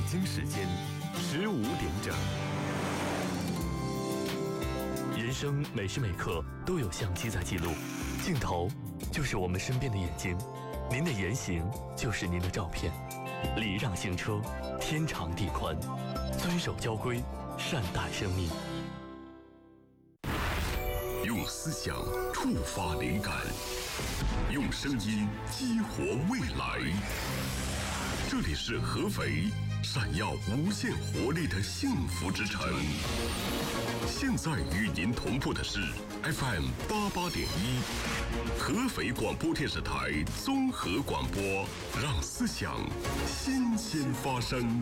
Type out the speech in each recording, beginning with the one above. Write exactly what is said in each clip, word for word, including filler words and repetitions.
京时间十五点整。人生每时每刻都有相机在记录，镜头就是我们身边的眼睛，您的言行就是您的照片。礼让行车，天长地宽，遵守交规，善待生命。 用思想触发灵感，用声音激活未来。这里是合肥，闪耀无限活力的幸福之城。现在与您同步的是 F M 八八点一，合肥广播电视台综合广播，让思想新鲜发生。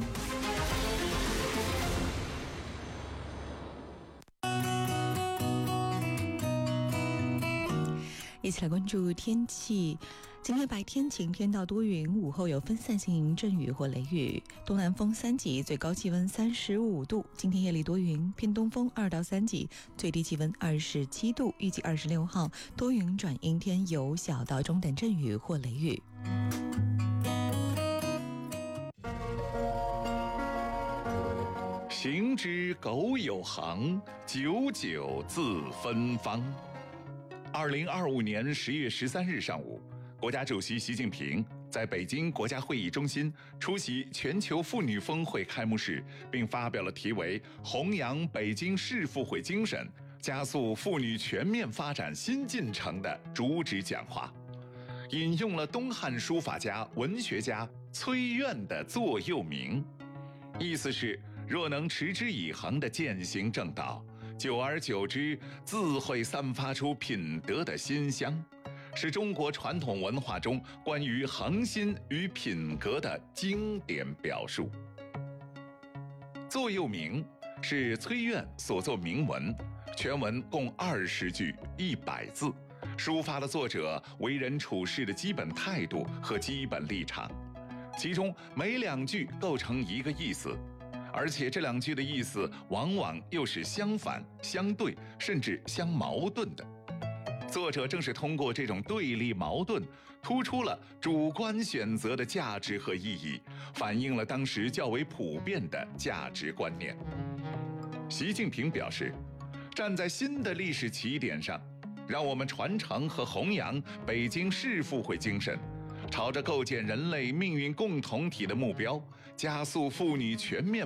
一起来关注天气。今天白天晴天到多云，午后有分散性阵雨或雷雨，东南风三级，最高气温三十五度。今天夜里多云，偏东风二到三级，最低气温二十七度。预计二十六号多云转阴天，有小到中等阵雨或雷雨。 行之苟有行，久久自芬芳。二零二五年十月十三日上午，国家主席习近平在北京国家会议中心出席全球妇女峰会开幕式，并发表了题为“弘扬北京市妇会精神，加速妇女全面发展新进程”的主旨讲话，引用了东汉书法家、文学家崔苑的座右铭，意思是若能持之以恒地践行正道，久而久之，自会散发出品德的馨香，是中国传统文化中关于恒心与品格的经典表述。座右铭是崔苑所作铭文，全文共二十句一百字，抒发了作者为人处事的基本态度和基本立场，其中每两句构成一个意思，而且这两句的意思往往又是相反、相对，甚至相矛盾的。作者正是通过这种对立矛盾，突出了主观选择的价值和意义，反映了当时较为普遍的价值观念。习近平表示，站在新的历史起点上，让我们传承和弘扬北京市妇会精神，朝着构建人类命运共同体的目标，加速妇女全面